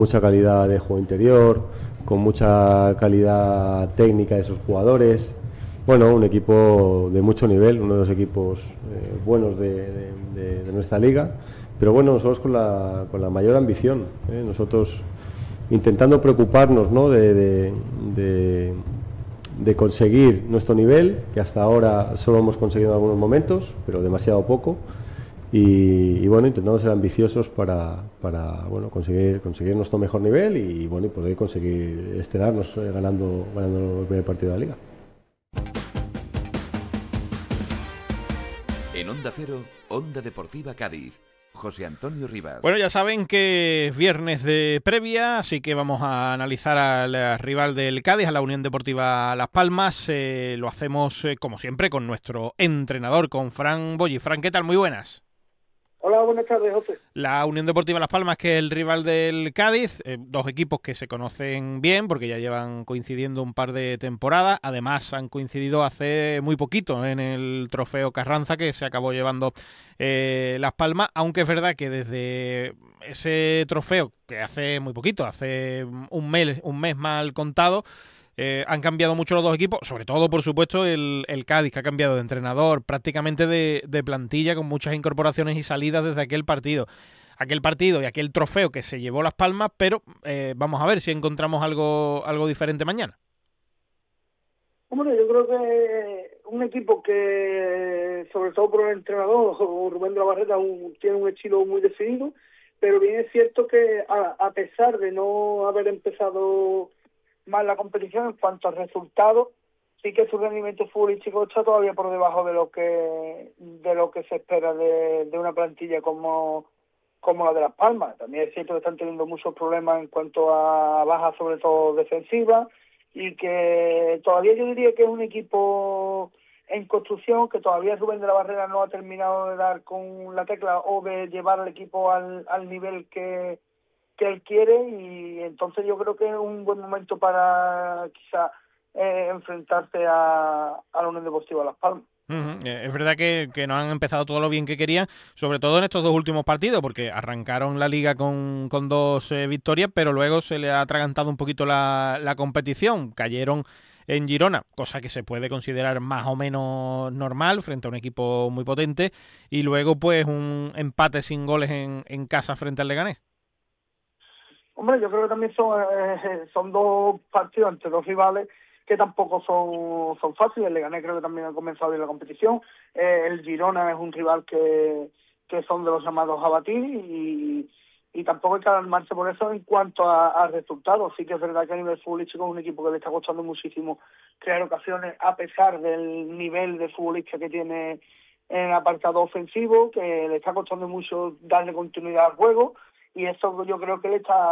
mucha calidad de juego interior, con mucha calidad técnica de sus jugadores. Bueno, un equipo de mucho nivel, uno de los equipos buenos de nuestra liga, pero bueno, nosotros con la mayor ambición, nosotros intentando preocuparnos, ¿no?, de conseguir nuestro nivel, que hasta ahora solo hemos conseguido en algunos momentos, pero demasiado poco. Y bueno, intentando ser ambiciosos para bueno, conseguir nuestro mejor nivel y bueno, y poder conseguir estrenarnos ganando el primer partido de la liga. En Onda Cero, Onda Deportiva Cádiz, José Antonio Rivas. Bueno, ya saben que es viernes de previa, así que vamos a analizar al rival del Cádiz, a la Unión Deportiva Las Palmas. Lo hacemos, como siempre, con nuestro entrenador, con Fran Bolli. Fran, ¿qué tal? Muy buenas. Hola, buenas tardes, José. La Unión Deportiva Las Palmas, que es el rival del Cádiz, dos equipos que se conocen bien porque ya llevan coincidiendo un par de temporadas. Además, han coincidido hace muy poquito en el Trofeo Carranza que se acabó llevando Las Palmas, aunque es verdad que desde ese trofeo, que hace muy poquito, hace un mes mal contado, han cambiado mucho los dos equipos, sobre todo, por supuesto, el Cádiz, que ha cambiado de entrenador, prácticamente de plantilla, con muchas incorporaciones y salidas desde aquel partido y aquel trofeo que se llevó Las Palmas, pero vamos a ver si encontramos algo diferente mañana. Hombre, yo creo que un equipo que, sobre todo por el entrenador, Rubén de la Barrera, tiene un estilo muy definido, pero bien es cierto que a pesar de no haber empezado mal la competición en cuanto a resultados, sí que su rendimiento futbolístico está todavía por debajo de lo que se espera de una plantilla como la de Las Palmas. También es cierto que están teniendo muchos problemas en cuanto a bajas, sobre todo defensivas, y que todavía yo diría que es un equipo en construcción, que todavía Rubén de la Barrera no ha terminado de dar con la tecla o de llevar al equipo al nivel que él quiere, y entonces yo creo que es un buen momento para quizá enfrentarse a la Unión Deportiva Las Palmas. Es verdad que no han empezado todo lo bien que querían, sobre todo en estos dos últimos partidos, porque arrancaron la liga con dos victorias, pero luego se le ha atragantado un poquito la competición. Cayeron en Girona, cosa que se puede considerar más o menos normal frente a un equipo muy potente, y luego pues un empate sin goles en casa frente al Leganés. Hombre, yo creo que también son dos partidos entre dos rivales que tampoco son fáciles. El Leganés creo que también ha comenzado bien la competición. El Girona es un rival que son de los llamados a batir, y tampoco hay que alarmarse por eso en cuanto a resultados. Sí que es verdad que a nivel futbolístico es un equipo que le está costando muchísimo crear ocasiones, a pesar del nivel de futbolista que tiene en el apartado ofensivo, que le está costando mucho darle continuidad al juego, y eso yo creo que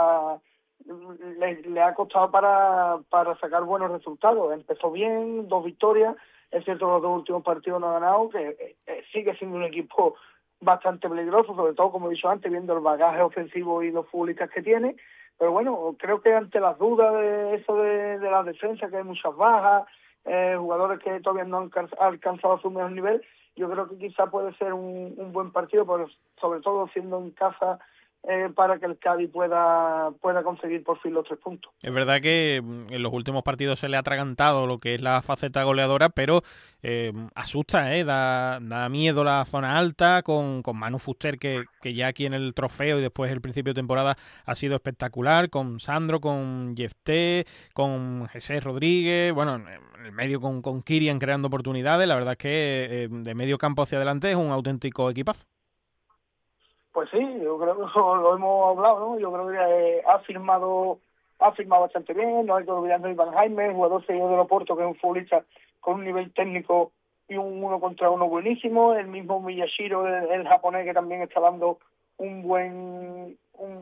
le ha costado para sacar buenos resultados. Empezó bien, 2 victorias, es cierto que los 2 últimos partidos no ha ganado, que sigue siendo un equipo bastante peligroso, sobre todo, como he dicho antes, viendo el bagaje ofensivo y los futbolistas que tiene. Pero bueno, creo que ante las dudas de eso de la defensa, que hay muchas bajas, jugadores que todavía no han alcanzado su mejor nivel, yo creo que quizá puede ser un buen partido, pero sobre todo siendo en casa, para que el Cádiz pueda conseguir por fin los 3 puntos. Es verdad que en los últimos partidos se le ha atragantado lo que es la faceta goleadora, pero asusta, da miedo la zona alta con Manu Fuster, que ya aquí en el trofeo y después el principio de temporada ha sido espectacular, con Sandro, con Jefté, con Jesús Rodríguez, bueno, en el medio con Kirian creando oportunidades. La verdad es que de medio campo hacia adelante es un auténtico equipazo. Pues sí, yo creo que lo hemos hablado, ¿no? Yo creo que ha firmado bastante bien. No hay que olvidar de Iván Jaime, jugador seguido del Oporto, que es un futbolista con un nivel técnico y un 1 contra 1 buenísimo. El mismo Miyashiro, el japonés, que también está dando un buen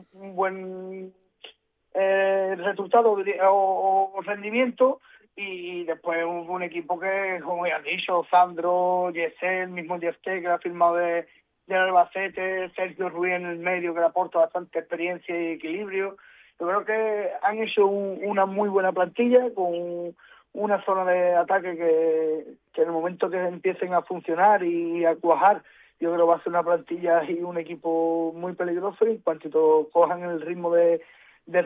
resultado o rendimiento. Y después un equipo que, como ya has dicho, Sandro, Yesel, el mismo Yesel, que ha firmado del Albacete, Sergio Ruiz en el medio, que le aporta bastante experiencia y equilibrio. Yo creo que han hecho una muy buena plantilla, con una zona de ataque que en el momento que empiecen a funcionar y a cuajar, yo creo que va a ser una plantilla y un equipo muy peligroso, y en cuanto cojan el ritmo de